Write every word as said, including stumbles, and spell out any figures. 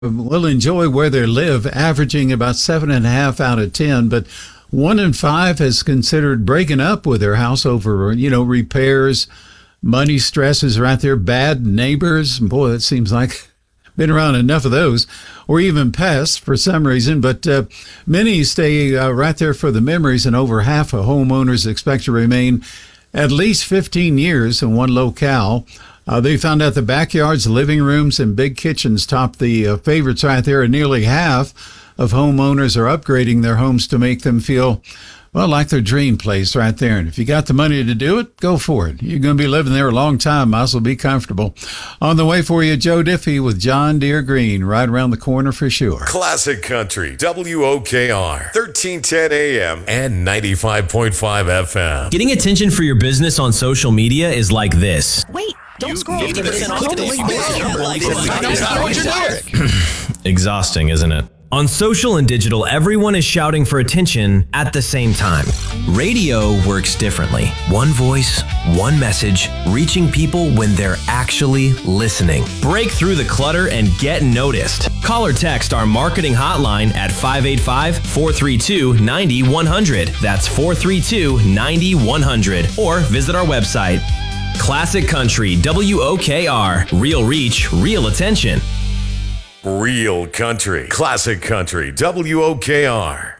will enjoy where they live, averaging about seven and a half out of ten, but one in five has considered breaking up with their house over, you know, repairs, money stresses right there, bad neighbors. Boy, that seems like been around enough of those, or even pests for some reason. But uh, many stay uh, right there for the memories, and over half of homeowners expect to remain at least fifteen years in one locale. Uh, they found out the backyards, living rooms, and big kitchens top the uh, favorites right there, and nearly half of homeowners are upgrading their homes to make them feel, well, like their dream place right there. And if you got the money to do it, go for it. You're going to be living there a long time. Might as well be comfortable. On the way for you, Joe Diffie with John Deere Green, right around the corner for sure. Classic Country, W O K R, thirteen ten A M and ninety-five point five F M. Getting attention for your business on social media is like this. Wait, don't scroll. Exhausting, isn't it? On social and digital, everyone is shouting for attention at the same time. Radio works differently. One voice, one message, reaching people when they're actually listening. Break through the clutter and get noticed. Call or text our marketing hotline at five eight five, four three two, nine one zero zero. That's four three two, nine one zero zero. Or visit our website. Classic Country, W O K R. Real reach, real attention. Real Country, Classic Country, W O K R.